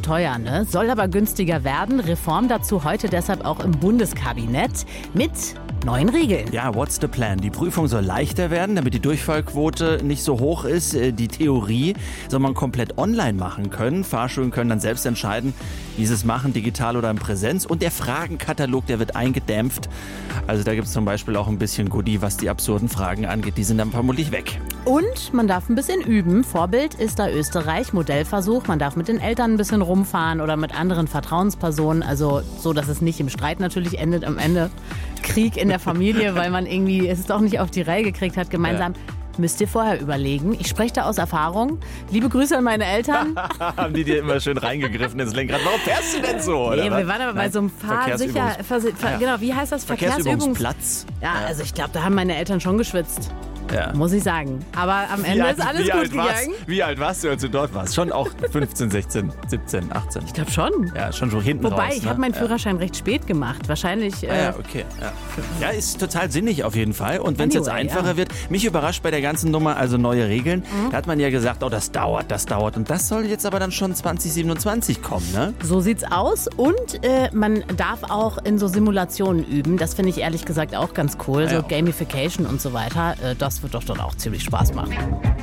teuer, ne? Soll aber günstiger werden. Reform dazu heute deshalb auch im Bundeskabinett mit neuen Regeln. Ja, what's the plan? Die Prüfung soll leichter werden, damit die Durchfallquote nicht so hoch ist. Die Theorie soll man komplett online machen können. Fahrschulen können dann selbst entscheiden, wie sie es machen, digital oder in Präsenz. Und der Fragenkatalog, der wird eingedämpft. Also da gibt es zum Beispiel auch ein bisschen Goodie, was die absurden Fragen angeht. Die sind dann vermutlich weg. Und man darf ein bisschen üben. Vorbild ist da Österreich, Modellversuch. Man darf mit den Eltern ein bisschen rumfahren oder mit anderen Vertrauenspersonen. Also so, dass es nicht im Streit natürlich endet am Ende. Krieg in der Familie, weil man irgendwie es doch nicht auf die Reihe gekriegt hat, gemeinsam. Ja. Müsst ihr vorher überlegen. Ich spreche da aus Erfahrung. Liebe Grüße an meine Eltern. Haben die dir immer schön reingegriffen ins Lenkrad? Warum fährst du denn so? Oder nee, wir waren aber bei so einem genau, wie heißt das? Verkehrsübungsplatz. Ja, also ich glaube, da haben meine Eltern schon geschwitzt. Ja. Muss ich sagen. Aber am Ende ist alles gut gegangen. Wie alt warst du, als du dort warst? Schon auch 15, 16, 17, 18? Ich glaube schon. Ja, schon so hinten Wobei, raus. Ich habe meinen Führerschein recht spät gemacht. Wahrscheinlich... okay. Ja, ist total sinnig auf jeden Fall. Und wenn es jetzt einfacher wird, mich überrascht bei der ganzen Nummer, also neue Regeln, da hat man ja gesagt, oh, das dauert. Und das soll jetzt aber dann schon 2027 kommen, ne? So sieht's aus. Und man darf auch in so Simulationen üben. Das finde ich ehrlich gesagt auch ganz cool. So Gamification und so weiter. Das wird doch dann auch ziemlich Spaß machen.